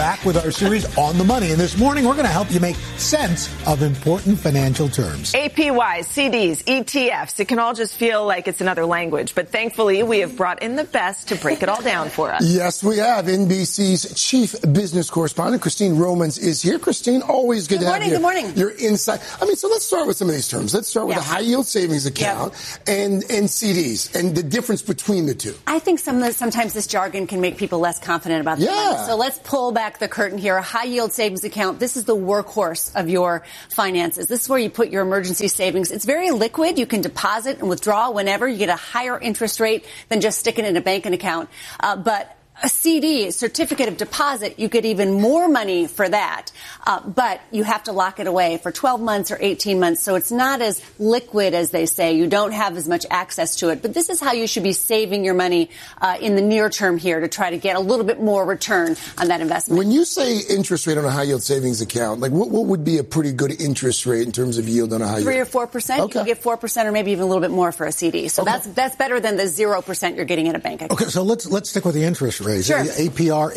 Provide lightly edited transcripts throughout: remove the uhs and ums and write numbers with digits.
back with our series On the Money. And this morning, we're going to help you make sense of important financial terms. APYs, CDs, ETFs. It can all just feel like it's another language. But thankfully, we have brought in the best to break it all down for us. Yes, we have. NBC's chief business correspondent, Christine Romans, is here. Christine, always good to have you. Good morning. Your insight. So let's start with some of these terms. Let's start with the high-yield savings account and CDs and the difference between the two. I think sometimes this jargon can make people less confident about the money. So let's pull back the curtain here. A high-yield savings account, this is the workhorse of your finances. This is where you put your emergency savings. It's very liquid. You can deposit and withdraw whenever. You get a higher interest rate than just sticking it in a banking account. But a CD, certificate of deposit, you get even more money for that. But you have to lock it away for 12 months or 18 months. So it's not as liquid as they say. You don't have as much access to it. But this is how you should be saving your money in the near term here to try to get a little bit more return on that investment. When you say interest rate on a high-yield savings account, like what would be a pretty good interest rate in terms of yield on a high-yield? 3 or 4%. Okay. You can get 4% or maybe even a little bit more for a CD. So that's better than the 0% you're getting in a bank account. Okay, so let's stick with the interest rate. Sure. APR,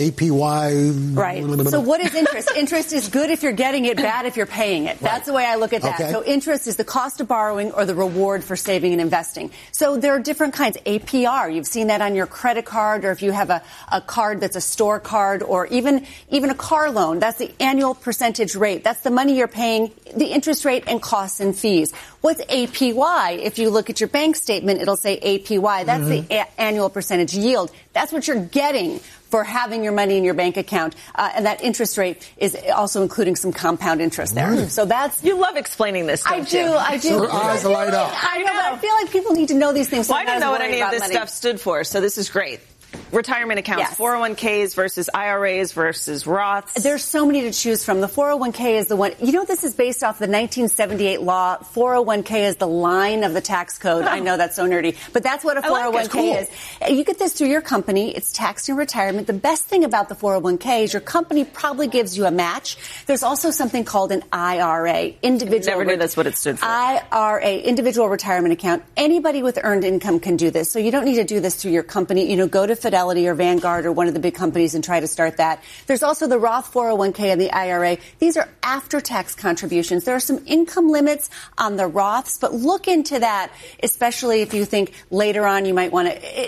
APY. Right. So what is interest? Interest is good if you're getting it, bad if you're paying it. That's the way I look at that. Okay. So interest is the cost of borrowing or the reward for saving and investing. So there are different kinds. APR, you've seen that on your credit card, or if you have a card that's a store card, or even a car loan. That's the annual percentage rate. That's the money you're paying, the interest rate and costs and fees. What's APY? If you look at your bank statement, it'll say APY. That's the annual percentage yield. That's what you're getting for having your money in your bank account. And that interest rate is also including some compound interest there. So that's... You love explaining this, don't you? I do. So her eyes light up. I know, but I feel like people need to know these things. Well, I didn't know what any of this stuff stood for, so this is great. Retirement accounts, 401ks versus IRAs versus Roths. There's so many to choose from. The 401k is the one. You know, this is based off the 1978 law. 401k is the line of the tax code. I know that's so nerdy, but that's what a 401k is. You get this through your company. It's taxed in retirement. The best thing about the 401k is your company probably gives you a match. There's also something called an IRA, individual. Never knew that's what it stood for. IRA, individual retirement account. Anybody with earned income can do this. So you don't need to do this through your company. You know, go to Fidelity or Vanguard or one of the big companies and try to start that. There's also the Roth 401k and the IRA. These are after-tax contributions. There are some income limits on the Roths, but look into that, especially if you think later on you might want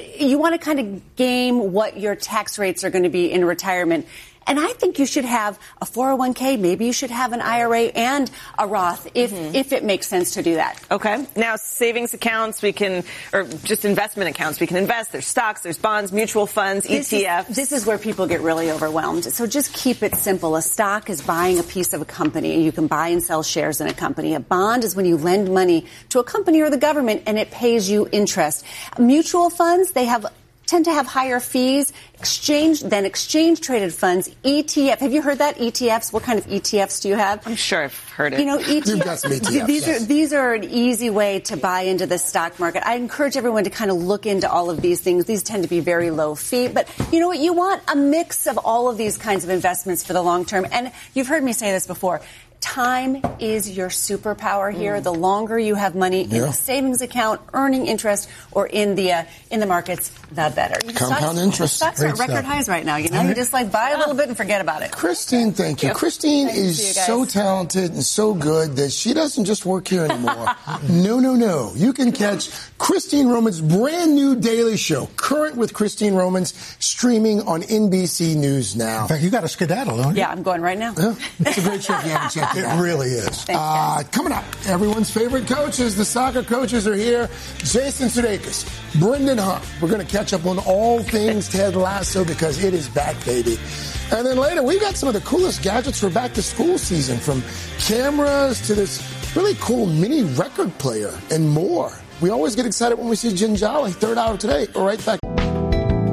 to kind of game what your tax rates are going to be in retirement. And I think you should have a 401k. Maybe you should have an IRA and a Roth if it makes sense to do that. Okay. Now, savings accounts, or just investment accounts, we can invest. There's stocks, there's bonds, mutual funds, ETFs. This is where people get really overwhelmed. So just keep it simple. A stock is buying a piece of a company. You can buy and sell shares in a company. A bond is when you lend money to a company or the government and it pays you interest. Mutual funds, tend to have higher fees than exchange-traded funds. ETF. Have you heard that? ETFs. What kind of ETFs do you have? I'm sure I've heard it. You know, ETFs. You've got some ETFs. These are an easy way to buy into the stock market. I encourage everyone to kind of look into all of these things. These tend to be very low fee. But you know what? You want a mix of all of these kinds of investments for the long term. And you've heard me say this before. Time is your superpower here. The longer you have money in a savings account, earning interest, or in the markets, the better. Compound interest. Stocks are at record highs right now. You know, you just buy a little bit and forget about it. Christine, thank you. Christine is so talented and so good that she doesn't just work here anymore. No. You can catch Christine Romans' brand new daily show, Current with Christine Romans, streaming on NBC News Now. In fact, you got a skedaddle, don't you? Yeah, I'm going right now. Yeah. It's a great show if you haven't checked it out. It really is. Coming up, everyone's favorite coaches, the soccer coaches are here. Jason Sudeikis, Brendan Hart. We're going to catch up on all things Ted Lasso because it is back, baby. And then later, we've got some of the coolest gadgets for back-to-school season, from cameras to this really cool mini record player and more. We always get excited when we see Ginjali, third hour today. Right back.